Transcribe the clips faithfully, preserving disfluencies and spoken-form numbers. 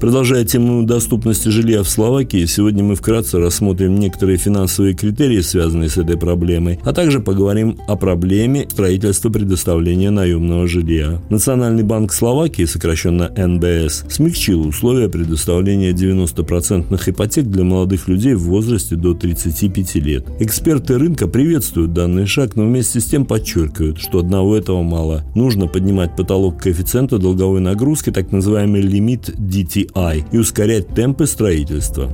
Продолжая тему доступности жилья в Словакии, сегодня мы вкратце рассмотрим некоторые финансовые критерии, связанные с этой проблемой, а также поговорим о проблеме строительства предоставления наемного жилья. Национальный банк Словакии, сокращенно эн бэ эс, смягчил условия предоставления девяносто процентов ипотек для молодых людей в возрасте до тридцати пяти лет. Эксперты рынка приветствуют данный шаг, но вместе с тем подчеркивают, что одного этого мало. Нужно поднимать потолок коэффициента долговой нагрузки, так называемый лимит ди ти ай, и ускорять темпы строительства.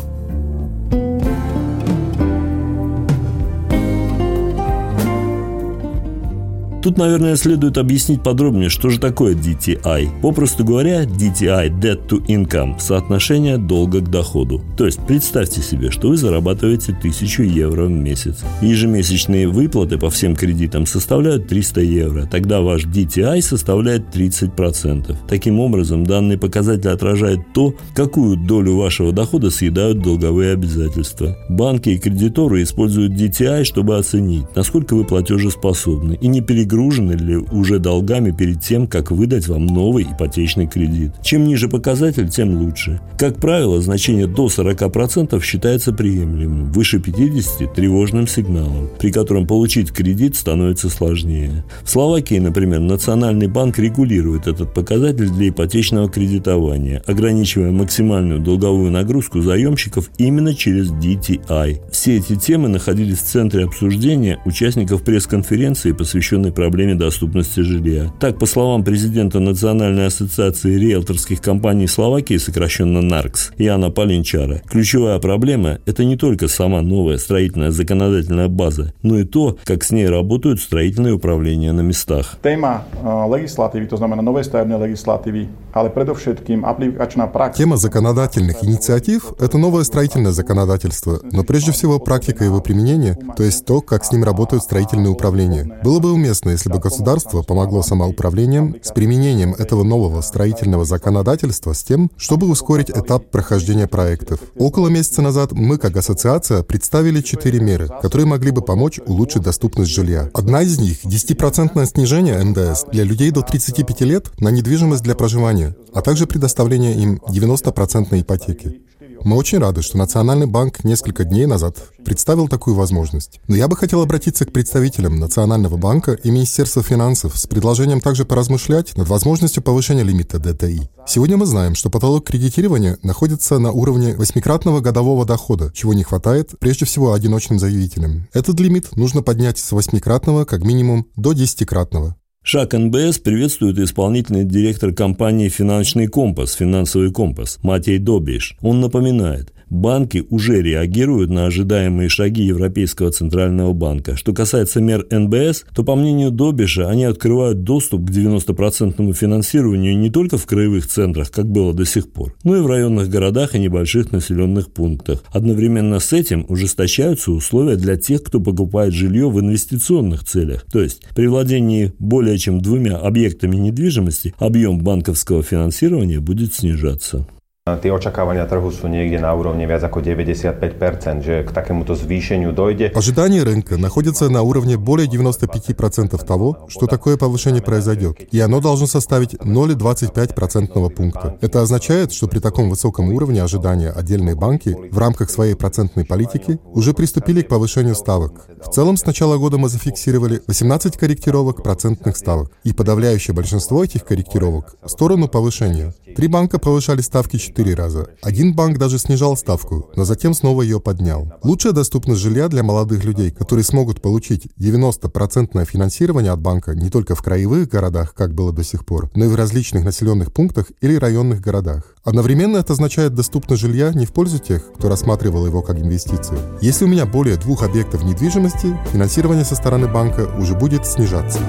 Тут, наверное, следует объяснить подробнее, что же такое ди ти ай. Попросту говоря, ди ти ай – Debt to Income – соотношение долга к доходу. То есть, представьте себе, что вы зарабатываете тысячу евро в месяц. Ежемесячные выплаты по всем кредитам составляют триста евро. Тогда ваш ди ти ай составляет тридцать процентов. Таким образом, данный показатель отражает то, какую долю вашего дохода съедают долговые обязательства. Банки и кредиторы используют ди ти ай, чтобы оценить, насколько вы платежеспособны и не перегружены Перегружены ли уже долгами перед тем, как выдать вам новый ипотечный кредит. Чем ниже показатель, тем лучше. Как правило, значение до сорока процентов считается приемлемым, выше пятидесяти процентов – тревожным сигналом, при котором получить кредит становится сложнее. В Словакии, например, Национальный банк регулирует этот показатель для ипотечного кредитования, ограничивая максимальную долговую нагрузку заемщиков именно через ди ти ай. Все эти темы находились в центре обсуждения участников пресс-конференции, посвященной проблеме доступности жилья. Так, по словам президента Национальной ассоциации риэлторских компаний Словакии, сокращенно наркс, Яна Полинчара, ключевая проблема – это не только сама новая строительная законодательная база, но и то, как с ней работают строительные управления на местах. Тема легислативы, то есть новой ставебной легислативы, але предовшетким апликационная практика. Тема законодательных инициатив – это новое строительное законодательство, но прежде всего практика его применения, то есть то, как с ним работают строительные управления. Было бы уместно, если бы государство помогло самоуправлением с применением этого нового строительного законодательства с тем, чтобы ускорить этап прохождения проектов. Около месяца назад мы, как ассоциация, представили четыре меры, которые могли бы помочь улучшить доступность жилья. Одна из них – десятипроцентное снижение эн дэ эс для людей до тридцати пяти лет на недвижимость для проживания, а также предоставление им девяноста процентов ипотеки. Мы очень рады, что Национальный банк несколько дней назад представил такую возможность. Но я бы хотел обратиться к представителям Национального банка и Министерства финансов с предложением также поразмышлять над возможностью повышения лимита ди ти ай. Сегодня мы знаем, что потолок кредитирования находится на уровне восьмикратного годового дохода, чего не хватает прежде всего одиночным заявителям. Этот лимит нужно поднять с восьмикратного как минимум до десятикратного. Шаг эн бэ эс приветствует исполнительный директор компании «Финансовый компас», «Финансовый компас» Матей Добиш. Он напоминает, банки уже реагируют на ожидаемые шаги Европейского центрального банка. Что касается мер эн бэ эс, то, по мнению Добиша, они открывают доступ к девяностопроцентному финансированию не только в краевых центрах, как было до сих пор, но и в районных городах и небольших населенных пунктах. Одновременно с этим ужесточаются условия для тех, кто покупает жилье в инвестиционных целях. То есть при владении более чем двумя объектами недвижимости объем банковского финансирования будет снижаться. Tie očakávania trhu sú niekde na úrovni viac ako deväťdesiatpäť percent, že к такому-то zvýšeniu дойде. Ожидания рынка находятся на уровне более девяноста пяти процентов того, что такое повышение произойдет, и оно должно составить ноль целых двадцать пять сотых процентного пункта. Это означает, что при таком высоком уровне ожидания отдельные банки в рамках своей процентной политики уже приступили к повышению ставок. В целом, с начала года мы зафиксировали восемнадцать корректировок процентных ставок, и подавляющее большинство этих корректировок в сторону повышения. Три банка повышали ставки четыре раза. Один банк даже снижал ставку, но затем снова ее поднял. Лучшая доступность жилья для молодых людей, которые смогут получить девяносто процентов финансирования от банка не только в краевых городах, как было до сих пор, но и в различных населенных пунктах или районных городах. Одновременно это означает доступность жилья не в пользу тех, кто рассматривал его как инвестицию. Если у меня более двух объектов недвижимости, финансирование со стороны банка уже будет снижаться.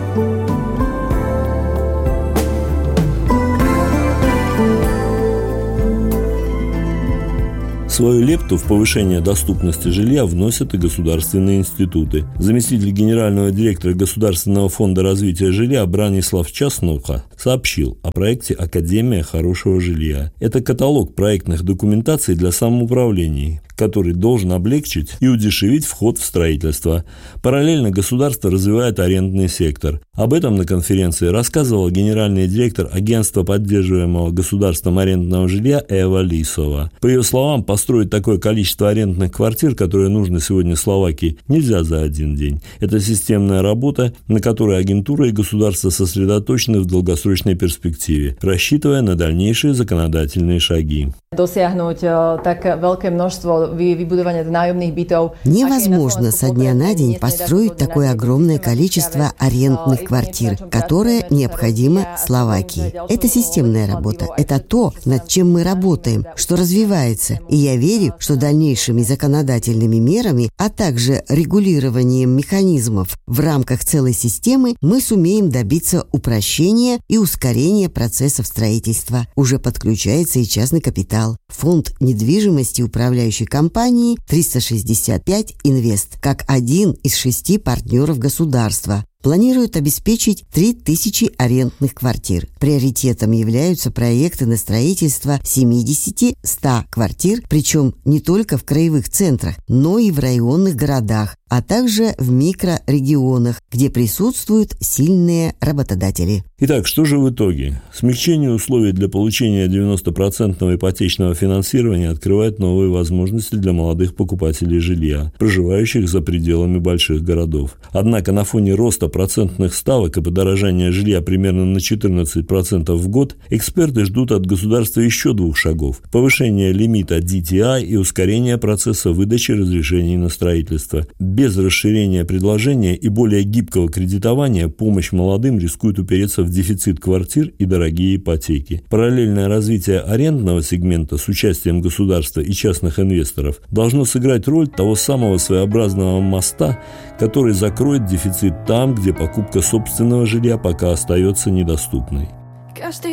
Свою лепту в повышение доступности жилья вносят и государственные институты. Заместитель генерального директора Государственного фонда развития жилья Бранислав Часнуха сообщил о проекте «Академия хорошего жилья». Это каталог проектных документаций для самоуправлений. который должен облегчить и удешевить вход в строительство. Параллельно государство развивает арендный сектор. Об этом на конференции рассказывал генеральный директор агентства поддерживаемого государством арендного жилья Эва Лисова. По ее словам, построить такое количество арендных квартир, которое нужно сегодня Словакии, нельзя за один день. Это системная работа, на которой агентура и государство сосредоточены в долгосрочной перспективе, рассчитывая на дальнейшие законодательные шаги. Невозможно со дня на день построить такое огромное количество арендных квартир, которое необходимо Словакии. Это системная работа. Это то, над чем мы работаем, что развивается. И я верю, что дальнейшими законодательными мерами, а также регулированием механизмов в рамках целой системы мы сумеем добиться упрощения и ускорения процессов строительства. Уже подключается и частный капитал. Фонд недвижимости управляющей компании триста шестьдесят пять Инвест, как один из шести партнеров государства, планирует обеспечить три тысячи арендных квартир. Приоритетом являются проекты на строительство семьдесят-сто квартир, причем не только в краевых центрах, но и в районных городах, а также в микрорегионах, где присутствуют сильные работодатели. Итак, что же в итоге? Смягчение условий для получения девяносто процентов ипотечного финансирования открывает новые возможности для молодых покупателей жилья, проживающих за пределами больших городов. Однако на фоне роста процентных ставок и подорожания жилья примерно на четырнадцать процентов в год, эксперты ждут от государства еще двух шагов – повышение лимита ди ти ай и ускорение процесса выдачи разрешений на строительство. Без расширения предложения и более гибкого кредитования помощь молодым рискует упереться в дефицит квартир и дорогие ипотеки. Параллельное развитие арендного сегмента с участием государства и частных инвесторов должно сыграть роль того самого своеобразного моста, который закроет дефицит там, где покупка собственного жилья пока остается недоступной.